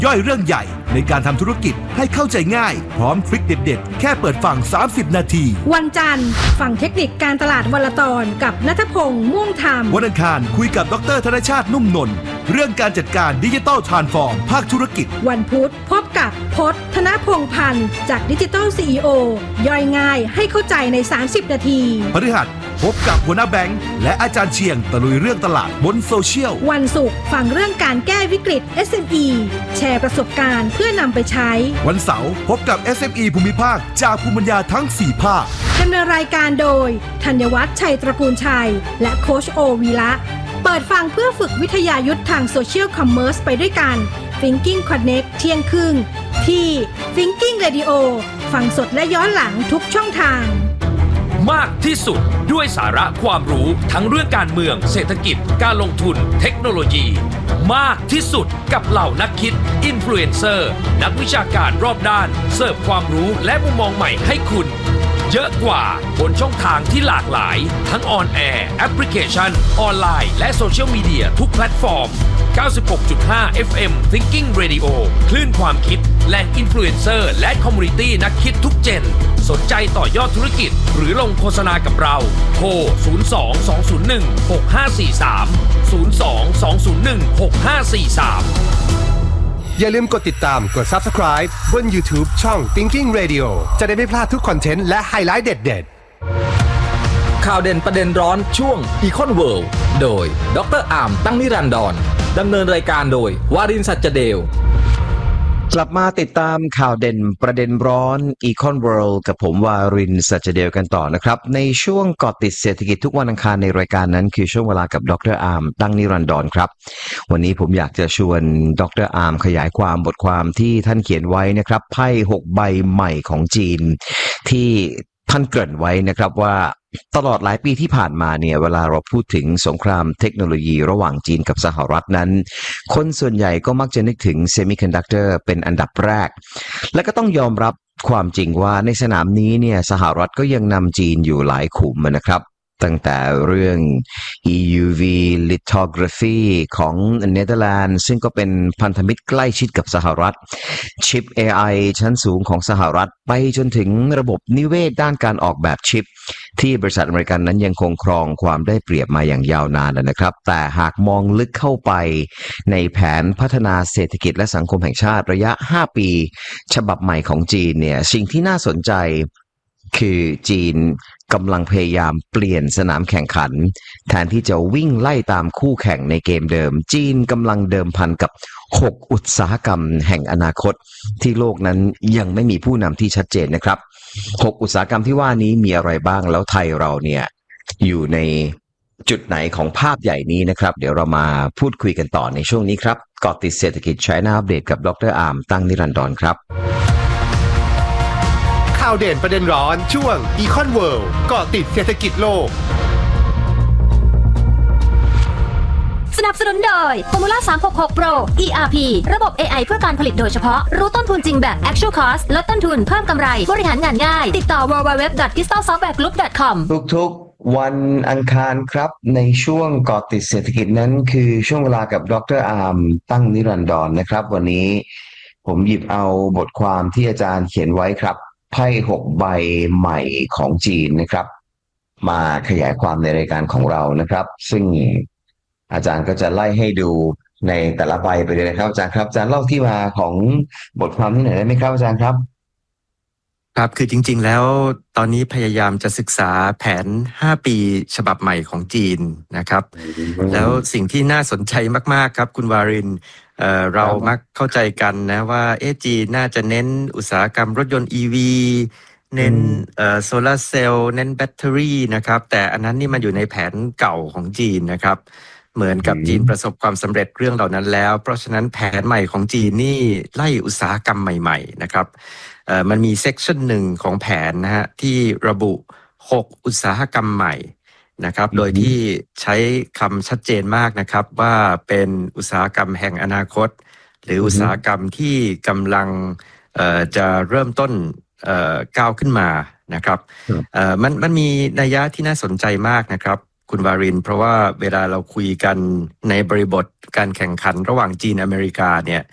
ย่อยเรื่องใหญ่ในการทำธุรกิจให้เข้าใจง่ายพร้อมทริคเด็ดๆแค่เปิดฟัง30 นาทีวันจันทร์ฟังเทคนิคการตลาดวันละตอนกับณัฐพงษ์ม่วงธรรมวันอังคารคุยกับดร.ธนชาตินุ่มนนท์เรื่องการจัดการดิจิทัลทรานส์ฟอร์มภาคธุรกิจวันพุธพบกับพจน์ธนพงษ์พันธ์จากดิจิทัล CEO ย่อยง่ายให้เข้าใจใน30 นาทีพฤหัสพบกับหัวหน้าแบงค์และอาจารย์เชียงตะลุยเรื่องตลาดบนโซเชียลวันศุกร์ฟังเรื่องการแก้วิกฤต SME แชร์ประสบการณ์เพื่อนำไปใช้วันเสาร์พบกับ SME ภูมิภาคจากภูมิปัญญาทั้ง4ภาคดำเนินรายการโดยธัญวัฒน์ชัยตระกูลชัยและโค้ชโอวีระเปิดฟังเพื่อฝึกวิทยายุทธทางโซเชียลคอมเมอร์สไปด้วยกัน Thinking Connect เที่ยงครึ่งที่ Thinking Radio ฟังสดและย้อนหลังทุกช่องทางมากที่สุดด้วยสาระความรู้ทั้งเรื่องการเมืองเศรษฐกิจการลงทุนเทคโนโลยีมากที่สุดกับเหล่านักคิดอินฟลูเอนเซอร์นักวิชาการรอบด้านเสิร์ฟความรู้และมุมมองใหม่ให้คุณเยอะกว่าบนช่องทางที่หลากหลายทั้งออนแอร์แอปพลิเคชันออนไลน์และโซเชียลมีเดียทุกแพลตฟอร์ม 96.5 FM Thinking Radio คลื่นความคิดแหล่งอินฟลูเอนเซอร์และคอมมูนิตี้นักคิดทุกเจนสนใจต่อยอดธุรกิจหรือลงโฆษณากับเราโทร 02-201-6543 02-201-6543 อย่าลืมกดติดตามกด Subscribe บน YouTube ช่อง Thinking Radio จะได้ไม่พลาดทุกคอนเทนต์และไฮไลท์เด็ดๆข่าวเด่นประเด็นร้อนช่วง Econ World โดยดร.อามตั้งนิรันดรดำเนินรายการโดยวารินทร์ สัจเดลกลับมาติดตามข่าวเด่นประเด็นร้อน Econ World กับผมวารินทร์ สัจเดลกันต่อนะครับในช่วงเกาะติดเศรษฐกิจทุกวันอังคารในรายการนั้นคือช่วงเวลากับดร.อามตั้งนิรันดรครับวันนี้ผมอยากจะชวนดร.อามขยายความบทความที่ท่านเขียนไว้นะครับไพ่6ใบใหม่ของจีนที่ท่านเกริ่นไว้นะครับว่าตลอดหลายปีที่ผ่านมาเนี่ยเวลาเราพูดถึงสงครามเทคโนโลยีระหว่างจีนกับสหรัฐนั้นคนส่วนใหญ่ก็มักจะนึกถึงเซมิคอนดักเตอร์เป็นอันดับแรกและก็ต้องยอมรับความจริงว่าในสนามนี้เนี่ยสหรัฐก็ยังนำจีนอยู่หลายขุมนะครับตั้งแต่เรื่อง EUV lithography ของเนเธอร์แลนด์ซึ่งก็เป็นพันธมิตรใกล้ชิดกับสหรัฐชิป AI ชั้นสูงของสหรัฐไปจนถึงระบบนิเวศด้านการออกแบบชิปที่บริษัทอเมริกันนั้นยังคงครองความได้เปรียบมาอย่างยาวนานนะครับแต่หากมองลึกเข้าไปในแผนพัฒนาเศรษฐกิจและสังคมแห่งชาติระยะ5ปีฉบับใหม่ของจีนเนี่ยสิ่งที่น่าสนใจคือจีนกำลังพยายามเปลี่ยนสนามแข่งขันแทนที่จะวิ่งไล่ตามคู่แข่งในเกมเดิมจีนกำลังเดิมพันกับ6อุตสาหกรรมแห่งอนาคตที่โลกนั้นยังไม่มีผู้นำที่ชัดเจนนะครับ6อุตสาหกรรมที่ว่านี้มีอะไรบ้างแล้วไทยเราเนี่ยอยู่ในจุดไหนของภาพใหญ่นี้นะครับเดี๋ยวเรามาพูดคุยกันต่อในช่วงนี้ครับเกาะติดเศรษฐกิจ China Update กับดร.อามตั้งนิรันดรครับข่าวเด่นประเด็นร้อนช่วง Econ World เกาะติดเศรษฐกิจโลกสนับสนุนโดย Formula 366 Pro ERP ระบบ AI เพื่อการผลิตโดยเฉพาะรู้ต้นทุนจริงแบบ Actual Cost ลดต้นทุนเพิ่มกำไรบริหารงานง่ายติดต่อ www.crystalsoftwaregroup.com ทุกๆวันอังคารครับในช่วงเกาะติดเศรษฐกิจนั้นคือช่วงเวลากับดร.อามตั้งนิรันดรนะครับวันนี้ผมหยิบเอาบทความที่อาจารย์เขียนไว้ครับไพ่6ใบใหม่ของจีนนะครับมาขยายความในรายการของเรานะครับซึ่งอาจารย์ก็จะไล่ให้ดูในแต่ละใบไปเลยนะครับอาจารย์ครับอาจารย์เล่าที่มาของบทความนี้หน่อยได้ไหมครับอาจารย์ครับครับคือจริงๆแล้วตอนนี้พยายามจะศึกษาแผน5ปีฉบับใหม่ของจีนนะครับแล้วสิ่งที่น่าสนใจมากๆครับคุณวารินเรามักเข้าใจกันนะว่าจีนน่าจะเน้นอุตสาหกรรมรถยนต์ EV เน้นโซลาร์เซลล์เน้นแบตเตอรี่นะครับแต่อันนั้นนี่มันอยู่ในแผนเก่าของจีนนะครับเหมือนกับจีนประสบความสำเร็จเรื่องเหล่านั้นแล้วเพราะฉะนั้นแผนใหม่ของจีนนี่ไล่อุตสาหกรรมใหม่ๆนะครับมันมีเซกชันหนึ่งของแผนนะฮะที่ระบุ6อุตสาหกรรมใหม่นะครับโดยที่ใช้คำชัดเจนมากนะครับว่าเป็นอุตสาหกรรมแห่งอนาคตหรืออุตสาหกรรมที่กำลังจะเริ่มต้นก้าวขึ้นมานะครับมันมีนัยยะที่น่าสนใจมากนะครับคุณวารินเพราะว่าเวลาเราคุยกันในบริบทการแข่งขันระหว่างจีนอเมริกาเนี่ย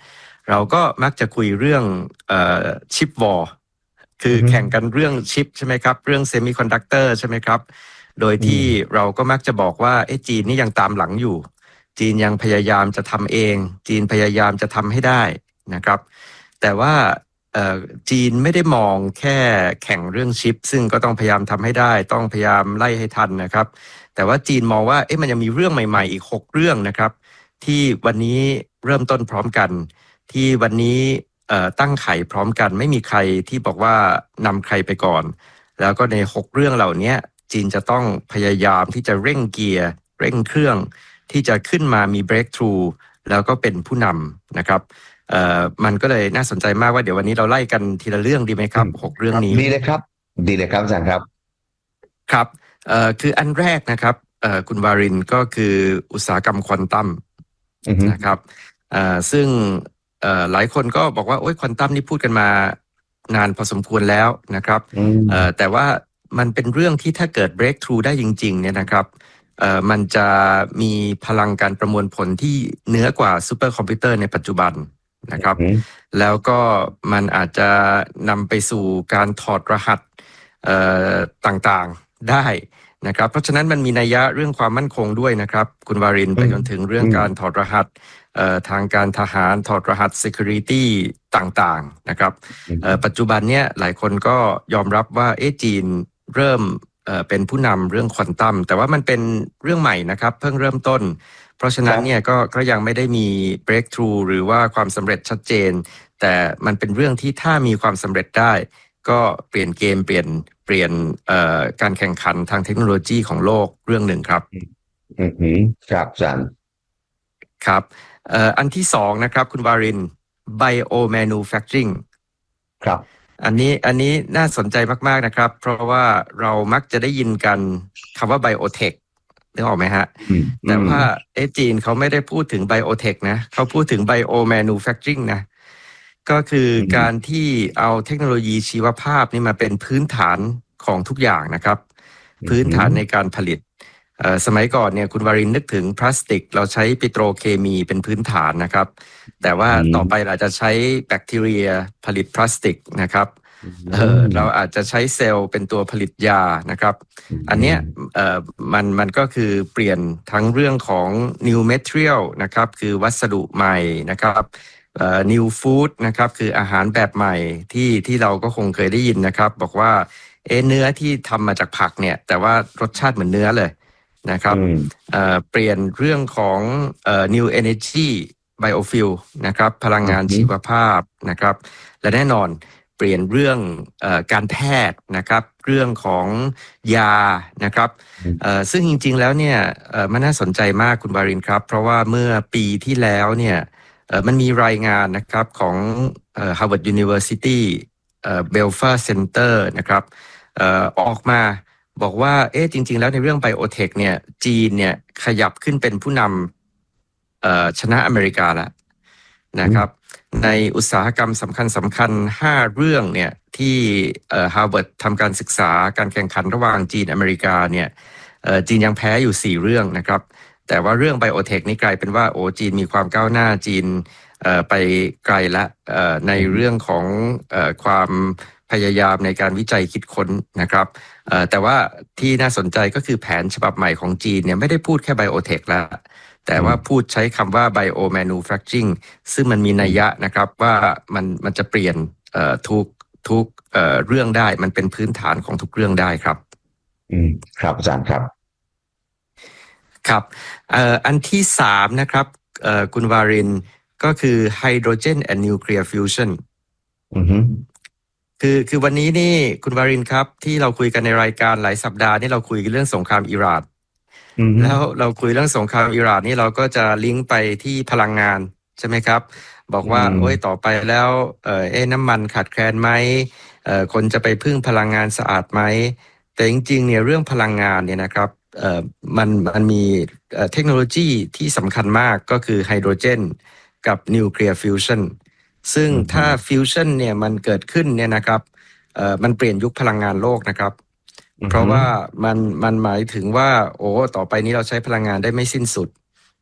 เราก็มักจะคุยเรื่องชิปวอร์คือแข่งกันเรื่องชิปใช่ไหมครับเรื่องเซมิคอนดักเตอร์ใช่ไหมครับโดยที่เราก็มักจะบอกว่าจีนนี่ยังตามหลังอยู่จีนยังพยายามจะทำเองจีนพยายามจะทำให้ได้นะครับแต่ว่าจีนไม่ได้มองแค่แข่งเรื่องชิปซึ่งก็ต้องพยายามทำให้ได้ต้องพยายามไล่ให้ทันนะครับแต่ว่าจีนมองว่ามันยังมีเรื่องใหม่ๆอีก6เรื่องนะครับที่วันนี้เริ่มต้นพร้อมกันที่วันนี้ตั้งไข่พร้อมกันไม่มีใครที่บอกว่านำใครไปก่อนแล้วก็ใน6เรื่องเหล่านี้จีนจะต้องพยายามที่จะเร่งเกียร์เร่งเครื่องที่จะขึ้นมามี breakthrough แล้วก็เป็นผู้นำนะครับมันก็เลยน่าสนใจมากว่าเดี๋ยววันนี้เราไล่กันทีละเรื่องดีไหมครับ6เรื่องนี้ดีเลยครับดีเลยครับอาจารย์ครับครับคืออันแรกนะครับคุณวารินก็คืออุตสาหกรรมควอนตัมนะครับซึ่งหลายคนก็บอกว่าโอ๊ยควอนตัมนี่พูดกันมานานพอสมควรแล้วนะครับแต่ว่ามันเป็นเรื่องที่ถ้าเกิด breakthrough ได้จริงๆเนี่ยนะครับมันจะมีพลังการประมวลผลที่เหนือกว่าซูเปอร์คอมพิวเตอร์ในปัจจุบันนะครับแล้วก็มันอาจจะนำไปสู่การถอดรหัสต่างๆได้นะครับเพราะฉะนั้นมันมีนัยยะเรื่องความมั่นคงด้วยนะครับคุณวารินไปจนถึงเรื่องการถอดรหัสทางการทหารถอดรหัส security ต่างๆนะครับปัจจุบันเนี้ยหลายคนก็ยอมรับว่าจีนเริ่มเป็นผู้นำเรื่องควอนตัมแต่ว่ามันเป็นเรื่องใหม่นะครับเพิ่งเริ่มต้นเพราะฉะนั้นเนี่ยก็ยังไม่ได้มี breakthrough หรือว่าความสำเร็จชัดเจนแต่มันเป็นเรื่องที่ถ้ามีความสำเร็จได้ก็เปลี่ยนเกมเปลี่ยนการแข่งขันทางเทคโนโลยีของโลกเรื่องหนึ่งครับครับอาจารย์ครับอันที่สองนะครับคุณวาริน bio manufacturing ครับอันนี้น่าสนใจมากๆนะครับเพราะว่าเรามักจะได้ยินกันคำว่า biotech นึกออกไหมฮะแต่ว่าจีนเขาไม่ได้พูดถึง biotech นะเขาพูดถึง bio manufacturing นะก็คือการที่เอาเทคโนโลยีชีวภาพนี่มาเป็นพื้นฐานของทุกอย่างนะครับพื้นฐานในการผลิตสมัยก่อนเนี่ยคุณวารินนึกถึงพลาสติกเราใช้ปิโตรเคมีเป็นพื้นฐานนะครับแต่ว่าต่อไปเราจะใช้แบคทีเรียผลิตพลาสติกนะครับเราอาจจะใช้เซลล์เป็นตัวผลิตยานะครับอันเนี้ยมันก็คือเปลี่ยนทั้งเรื่องของ new material นะครับคือวัสดุใหม่นะครับnew food นะครับคืออาหารแบบใหม่ที่เราก็คงเคยได้ยินนะครับบอกว่าเนื้อที่ทำมาจากผักเนี่ยแต่ว่ารสชาติเหมือนเนื้อเลยนะครับเปลี่ยนเรื่องของnew energy biofuel นะครับพลังงานชีวภาพนะครับและแน่นอนเปลี่ยนเรื่องการแพทย์นะครับเรื่องของยานะครับซึ่งจริงๆแล้วเนี่ยมันน่าสนใจมากคุณบารินครับเพราะว่าเมื่อปีที่แล้วเนี่ยมันมีรายงานนะครับของHarvard University Belfer Center นะครับออกมาบอกว่าจริงๆแล้วในเรื่อง Biotech เนี่ยจีนเนี่ยขยับขึ้นเป็นผู้นำชนะอเมริกาแล้วนะครับในอุตสาหกรรมสำคัญ5เรื่องเนี่ยที่Harvard ทำการศึกษาการแข่งขันระหว่างจีนอเมริกาเนี่ยจีนยังแพ้อยู่4เรื่องนะครับแต่ว่าเรื่อง Biotech นี่กลายเป็นว่าจีนมีความก้าวหน้าจีนไปไกลละในเรื่องของความพยายามในการวิจัยคิดค้นนะครับแต่ว่าที่น่าสนใจก็คือแผนฉบับใหม่ของจีนเนี่ยไม่ได้พูดแค่ Biotech แล้วแต่ว่าพูดใช้คำว่า bio manufacturing ซึ่งมันมีนัยยะนะครับว่ามันจะเปลี่ยนทุกเรื่องได้มันเป็นพื้นฐานของทุกเรื่องได้ครับครับอาจารย์ครับครับอันที่3นะครับคุณวารินก็คือ hydrogen and nuclear fusion คือวันนี้นี่คุณวารินครับที่เราคุยกันในรายการหลายสัปดาห์นี่เราคุยกันเรื่องสงครามอิหร่านแล้วเราคุยเรื่องสงครามอิหร่านนี่เราก็จะลิงก์ไปที่พลังงานใช่ไหมครับบอกว่าต่อไปแล้วน้ำมันขาดแคลนไหมคนจะไปพึ่งพลังงานสะอาดไหมแต่จริงๆเนี่ยเรื่องพลังงานเนี่ยนะครับมันมีเทคโนโลยีที่สำคัญมากก็คือไฮโดรเจนกับนิวเคลียร์ฟิวชั่นซึ่งถ้าฟิวชั่นเนี่ยมันเกิดขึ้นเนี่ยนะครับมันเปลี่ยนยุคพลังงานโลกนะครับเพราะว่ามันหมายถึงว่าต่อไปนี้เราใช้พลังงานได้ไม่สิ้นสุด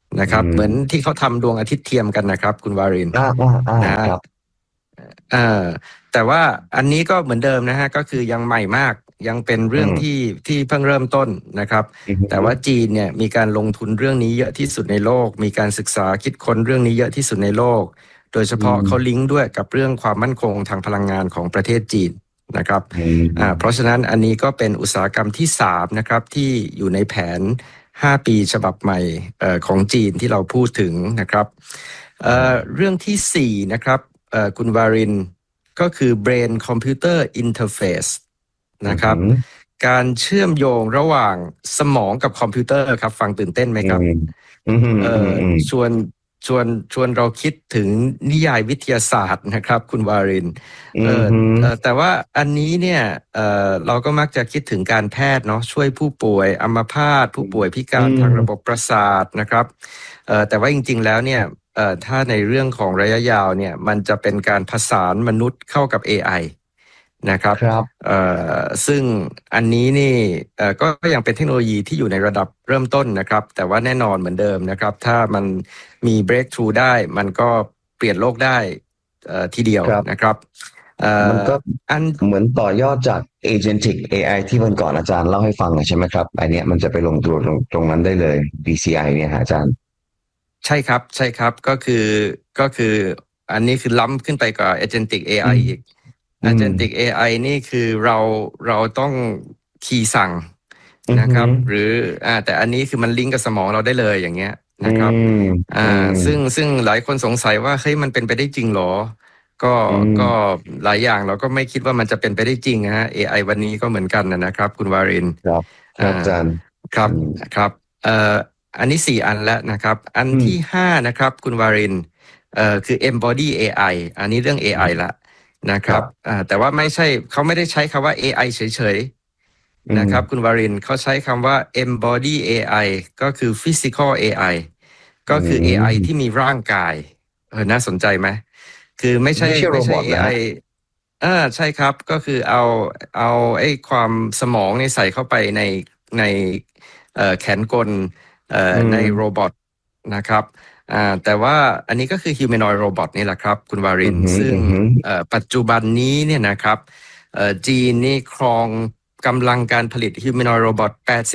นะครับเหมือนที่เขาทำดวงอาทิตย์เทียมกันนะครับคุณวารินครับแต่ว่าอันนี้ก็เหมือนเดิมนะฮะก็คือยังใหม่มากยังเป็นเรื่องที่เพิ่งเริ่มต้นนะครับแต่ว่าจีนเนี่ยมีการลงทุนเรื่องนี้เยอะที่สุดในโลกมีการศึกษาคิดค้นเรื่องนี้เยอะที่สุดในโลกโดยเฉพาะเขาลิงก์ด้วยกับเรื่องความมั่นคงทางพลังงานของประเทศจีนนะครับเพราะฉะนั้นอันนี้ก็เป็นอุตสาหกรรมที่3นะครับที่อยู่ในแผน5 ปีฉบับใหม่ของจีนที่เราพูดถึงนะครับเรื่องที่4นะครับคุณวารินก็คือ Brain Computer Interface นะครับการเชื่อมโยงระหว่างสมองกับคอมพิวเตอร์ครับฟังตื่นเต้นไหมครับชวนเราคิดถึงนิยายวิทยาศาสตร์นะครับคุณวารินแต่ว่าอันนี้เนี่ยเราก็มักจะคิดถึงการแพทย์เนาะช่วยผู้ป่วยอัมพาตผู้ป่วยพิการทางระบบประสาทนะครับแต่ว่าจริงๆแล้วเนี่ยถ้าในเรื่องของระยะยาวเนี่ยมันจะเป็นการผสานมนุษย์เข้ากับ AI นะครับซึ่งอันนี้นี่ก็ยังเป็นเทคโนโลยีที่อยู่ในระดับเริ่มต้นนะครับแต่ว่าแน่นอนเหมือนเดิมนะครับถ้ามันมี breakthrough ได้มันก็เปลี่ยนโลกได้ทีเดียวนะครับมันก็เหมือนต่อยอดจาก agentic AI ที่วันก่อนอาจารย์เล่าให้ฟังใช่ไหมครับไอเนี้ยมันจะไปลงตัวตรงนั้นได้เลย BCI เนี่ยอาจารย์ใช่ครับก็คืออันนี้คือล้ำขึ้นไปกว่า agentic AI อีก agentic AI นี่คือเราต้องคีย์สั่งนะครับหรือแต่อันนี้คือมันลิงก์กับสมองเราได้เลยอย่างเงี้ยนะครับซึ่งหลายคนสงสัยว่าเฮ้ยมันเป็นไปได้จริงหรอก็หลายอย่างเราก็ไม่คิดว่ามันจะเป็นไปได้จริงฮะ AI วันนี้ก็เหมือนกันนะครับคุณวารินครับอาจารย์ครับอันนี้4อันแล้วนะครับอันที่5นะครับคุณวารินคือ embody AI อันนี้เรื่อง AI ละนะครับแต่ว่าเขาไม่ได้ใช้คำว่า AI เฉยๆนะครับคุณวารินเขาใช้คำว่า embody AI ก็คือ physical AI ก็คือ AI ที่มีร่างกายน่าสนใจไหมคือไม่ใช่ AI ใช่ครับก็คือเอาไอ้ความสมองเนี่ยใส่เข้าไปในแขนกลในโรบอทนะครับแต่ว่าอันนี้ก็คือ humanoid robot นี่แหละครับคุณวารินซึ่งปัจจุบันนี้เนี่ยนะครับจีนนี่ครองกำลังการผลิต humanoid robot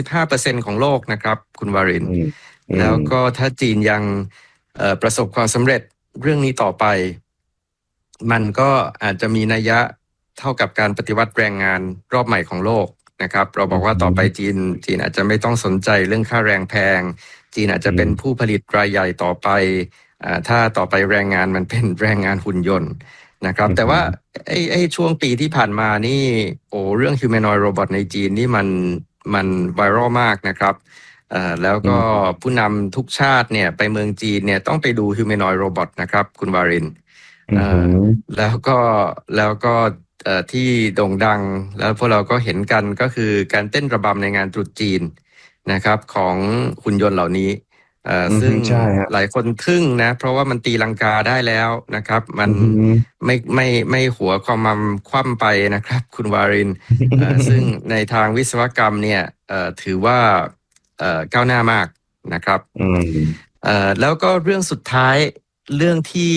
85% ของโลกนะครับคุณวารินแล้วก็ถ้าจีนยังประสบความสำเร็จเรื่องนี้ต่อไปมันก็อาจจะมีนัยยะเท่ากับการปฏิวัติแรงงานรอบใหม่ของโลกนะครับเราบอกว่าต่อไปจีนอาจจะไม่ต้องสนใจเรื่องค่าแรงแพงจีนอาจจะเป็นผู้ผลิตรายใหญ่ต่อไปถ้าต่อไปแรงงานมันเป็นแรงงานหุ่นยนต์นะครับแต่ว่าไอ้ช่วงปีที่ผ่านมานี่เรื่อง humanoid robot ในจีนนี่มันไวรัลมากนะครับแล้วก็ผู้นำทุกชาติเนี่ยไปเมืองจีนเนี่ยต้องไปดู humanoid robot นะครับคุณวารินแล้วก็ที่โด่งดังแล้วพวกเราก็เห็นกันก็คือการเต้นระบำในงานตรุษจีนนะครับของหุ่นยนต์เหล่านี้ซึ่งหลายคนทึ่งนะเพราะว่ามันตีลังกาได้แล้วนะครับมันไม่หัวความมันคว่ำไปนะครับคุณวารินซึ่งในทางวิศวกรรมเนี่ยถือว่าก้าวหน้ามากนะครับแล้วก็เรื่องสุดท้ายเรื่องที่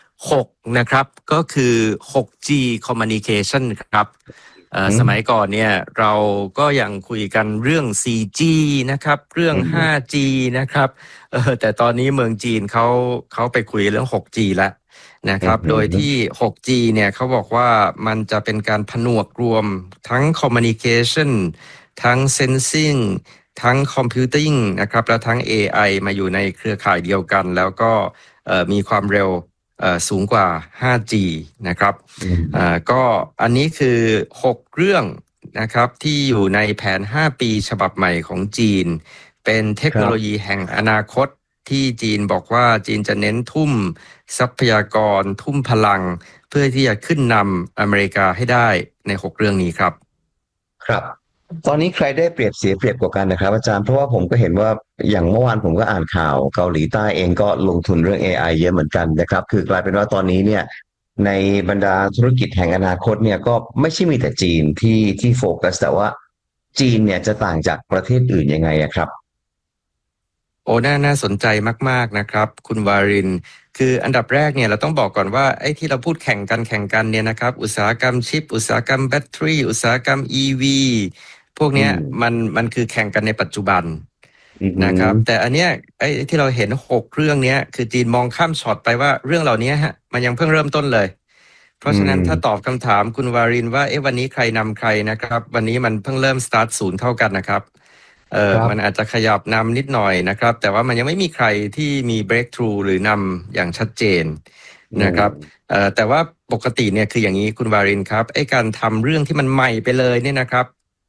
6นะครับก็คือ 6G communication ครับสมัยก่อนเนี่ยเราก็ยังคุยกันเรื่อง 4G นะครับเรื่อง 5G นะครับแต่ตอนนี้เมืองจีนเขาไปคุยเรื่อง 6G แล้วนะครับโดยที่ 6G เนี่ยเขาบอกว่ามันจะเป็นการผนวกรวมทั้ง communication ทั้ง sensing ทั้ง computing นะครับแล้วทั้ง AI มาอยู่ในเครือข่ายเดียวกันแล้วก็มีความเร็วสูงกว่า 5G นะครับก็อันนี้คือ6เรื่องนะครับที่อยู่ในแผน5ปีฉบับใหม่ของจีนเป็นเทคโนโลยีแห่งอนาคตที่จีนบอกว่าจีนจะเน้นทุ่มทรัพยากรทุ่มพลังเพื่อที่จะขึ้นนำอเมริกาให้ได้ใน6เรื่องนี้ครับครับตอนนี้ใครได้เปรียบเสียเปรียบกว่ากันนะครับอาจารย์เพราะว่าผมก็เห็นว่าอย่างเมื่อวานผมก็อ่านข่าวเกาหลีใต้เองก็ลงทุนเรื่อง AI เยอะเหมือนกันนะครับคือกลายเป็นว่าตอนนี้เนี่ยในบรรดาธุรกิจแห่งอนาคตเนี่ยก็ไม่ใช่มีแต่จีนที่โฟกัสแต่ว่าจีนเนี่ยจะต่างจากประเทศอื่นยังไงครับน่าสนใจมากๆนะครับคุณวารินคืออันดับแรกเนี่ยเราต้องบอกก่อนว่าไอ้ที่เราพูดแข่งกันเนี่ยนะครับอุตสาหกรรมชิปอุตสาหกรรมแบตเตอรี่อุตสาหกรรม EV พวกเนี้ยมันคือแข่งกันในปัจจุบันนะครับแต่อันเนี้ยไอ้ที่เราเห็น6เรื่องเนี้ยคือจีนมองข้ามช็อตไปว่าเรื่องเหล่านี้ฮะมันยังเพิ่งเริ่มต้นเลยเพราะฉะนั้นถ้าตอบคำถามคุณวารินว่าวันนี้ใครนำใครนะครับวันนี้มันเพิ่งเริ่มสตาร์ท0เท่ากันนะครับมันอาจจะขยับนำนิดหน่อยนะครับแต่ว่ามันยังไม่มีใครที่มี breakthrough หรือนำอย่างชัดเจนนะครับแต่ว่าปกติเนี่ยคืออย่างนี้คุณวารินครับไอ้การทำเรื่องที่มันใหม่ไปเลยเนี่ยนะครับ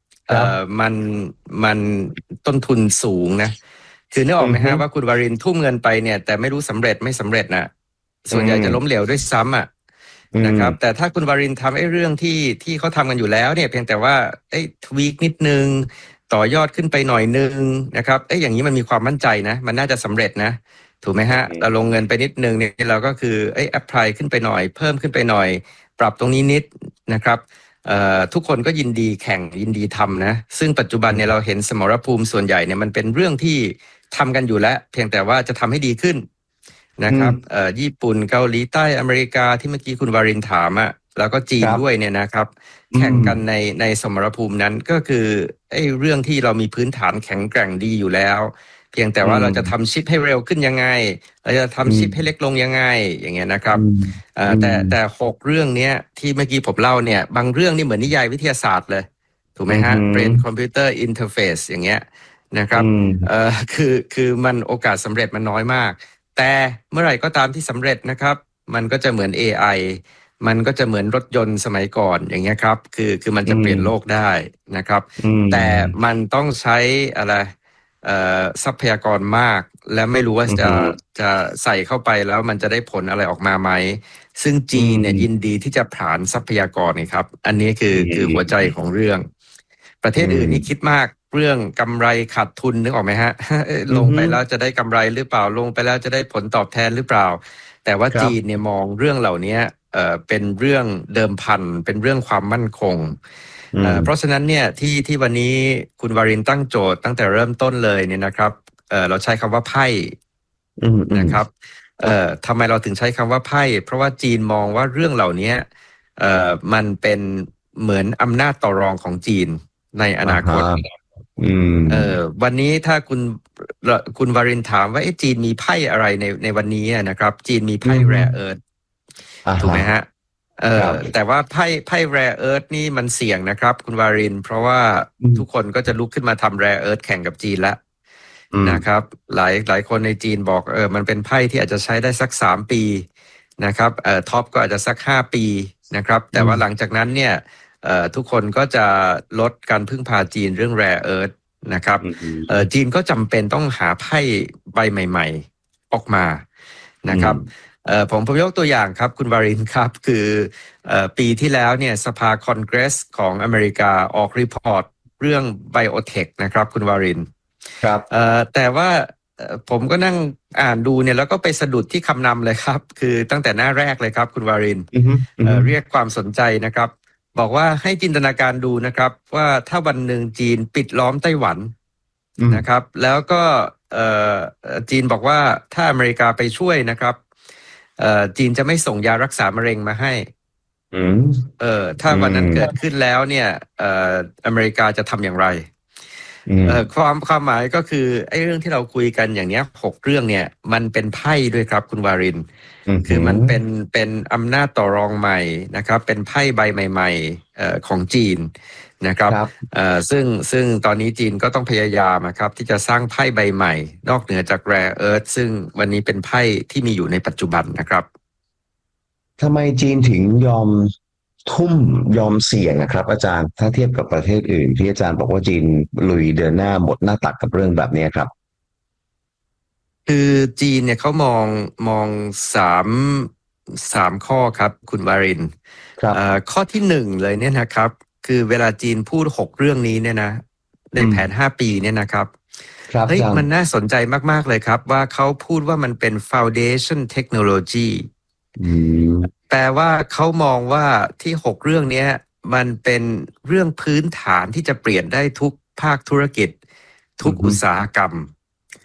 มันต้นทุนสูงนะคือนึกออกไหมฮะว่าคุณวารินทุ่มเงินไปเนี่ยแต่ไม่รู้สำเร็จไม่สำเร็จนะส่วนใหญ่จะล้มเหลวด้วยซ้ำอ่ะนะครับแต่ถ้าคุณวารินทำไอ้เรื่องที่เขาทำกันอยู่แล้วเนี่ยเพียงแต่ว่าทวีคนิดนึงต่อยอดขึ้นไปหน่อยนึงนะครับอย่างนี้มันมีความมั่นใจนะมันน่าจะสำเร็จนะถูกไหมฮะเราลงเงินไปนิดนึงเนี่ยเราก็คือแอปพลายขึ้นไปหน่อยเพิ่มขึ้นไปหน่อยปรับตรงนี้นิดนะครับทุกคนก็ยินดีแข่งยินดีทำนะซึ่งปัจจุบันเนี่ยเราเห็นสมรภูมิส่วนใหญ่เนี่ยมันเป็นเรื่องที่ทำกันอยู่แล้วเพียงแต่ว่าจะทำให้ดีขึ้นนะครับญี่ปุ่นเกาหลีใต้อเมริกาที่เมื่อกี้คุณวารินถามอ่ะแล้วก็จีนด้วยเนี่ยนะครับแข่งกันในสมรภูมินั้นก็คือเรื่องที่เรามีพื้นฐานแข็งแกร่งดีอยู่แล้วเพียงแต่ว่าเราจะทำชิปให้เร็วขึ้นยังไงเราจะทำชิปให้เล็กลงยังไงอย่างเงี้ยนะครับแต่6เรื่องเนี้ยที่เมื่อกี้ผมเล่าเนี่ยบางเรื่องนี่เหมือนนิยายวิทยาศาสตร์เลยถูกไหมฮะ Brain Computer Interface อย่างเงี้ยนะครับคือมันโอกาสสำเร็จมันน้อยมากแต่เมื่อไหร่ก็ตามที่สำเร็จนะครับมันก็จะเหมือน AI มันก็จะเหมือนรถยนต์สมัยก่อนอย่างเงี้ยครับคือมันจะเปลี่ยนโลกได้นะครับแต่มันต้องใช้อะไรทรัพยากรมากและไม่รู้ว่าจะใส่เข้าไปแล้วมันจะได้ผลอะไรออกมาไหมซึ่งจีนเนี่ยยินดีที่จะผลาญทรัพยากรนี่ครับอันนี้คือหัวใจของเรื่องประเทศอื่นนี่คิดมากเรื่องกำไรขาดทุนนึกออกไหมฮะลงไปแล้วจะได้กำไรหรือเปล่าลงไปแล้วจะได้ผลตอบแทนหรือเปล่าแต่ว่าจีนเนี่ยมองเรื่องเหล่านี้เป็นเรื่องเดิมพันเป็นเรื่องความมั่นคงเพราะฉะนั้นเนี่ยที่วันนี้คุณวารินตั้งโจทย์ตั้งแต่เริ่มต้นเลยเนี่ยนะครับเราใช้คำว่าไพ่นะครับทำไมเราถึงใช้คำว่าไพ่เพราะว่าจีนมองว่าเรื่องเหล่านี้มันเป็นเหมือนอำนาจต่อรองของจีนในอนาคตวันนี้ถ้าคุณวารินถามว่าจีนมีไพ่อะไรในวันนี้นะครับจีนมีไพ่แรร์เอิร์ธถูกไหมฮะแต่ว่าไพ่แรร์เอิร์ธนี่มันเสี่ยงนะครับคุณวารินเพราะว่าทุกคนก็จะลุกขึ้นมาทำแรร์เอิร์ธแข่งกับจีนแล้วนะครับหลายคนในจีนบอกมันเป็นไพ่ที่อาจจะใช้ได้สัก3 ปีนะครับท็อปก็อาจจะสัก5 ปีนะครับแต่ว่าหลังจากนั้นเนี่ยทุกคนก็จะลดการพึ่งพาจีนเรื่องแรร์เอิร์ธนะครับจีนก็จำเป็นต้องหาไพ่ใบใหม่ๆออกมานะครับผมยกตัวอย่างครับคุณวารินครับคือปีที่แล้วเนี่ยสภาคอนเกรสของอเมริกาออกรีพอร์ตเรื่องไบโอเทคนะครับคุณวารินครับแต่ว่าผมก็นั่งอ่านดูเนี่ยแล้วก็ไปสะดุดที่คำนำเลยครับคือตั้งแต่หน้าแรกเลยครับคุณวารินเรียกความสนใจนะครับบอกว่าให้จินตนาการดูนะครับว่าถ้าวันหนึ่งจีนปิดล้อมไต้หวันนะครับแล้วก็จีนบอกว่าถ้าอเมริกาไปช่วยนะครับจีนจะไม่ส่งยารักษามะเร็งมาให้ถ้าวันนั้นเกิดขึ้นแล้วเนี่ยอเมริกาจะทำอย่างไรความหมายก็คือไอ้เรื่องที่เราคุยกันอย่างเนี้ย6เรื่องเนี่ยมันเป็นไพ่ด้วยครับคุณวารินคือมันเป็นอำนาจต่อรองใหม่นะครับเป็นไพ่ใบใหม่ๆของจีนนะครับซึ่งตอนนี้จีนก็ต้องพยายามครับที่จะสร้างไพ่ใบใหม่นอกเหนือจากแรร์เอิร์ธซึ่งวันนี้เป็นไพ่ที่มีอยู่ในปัจจุบันนะครับทำไมจีนถึงยอมเสี่ยงนะครับอาจารย์ถ้าเทียบกับประเทศอื่นที่อาจารย์บอกว่าจีนลุยเดินหน้าหมดหน้าตักกับเรื่องแบบนี้ครับคือจีนเนี่ยเขามองสามข้อครับคุณวารินข้อที่1เลยเนี่ยนะครับคือเวลาจีนพูด6เรื่องนี้เนี่ยนะในแผน5 ปีเนี่ยนะครับเฮ้ยมันน่าสนใจมากๆเลยครับว่าเขาพูดว่ามันเป็น foundation technology แปลว่าเขามองว่าที่6เรื่องนี้มันเป็นเรื่องพื้นฐานที่จะเปลี่ยนได้ทุกภาคธุรกิจทุกอุตสาหกรรม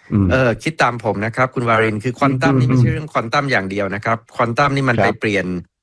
คิดตามผมนะครับคุณวารินคือควอนตัมนี่ไม่ใช่เรื่องควอนตัมอย่างเดียวนะครับควอนตัมนี่มันไปเปลี่ยน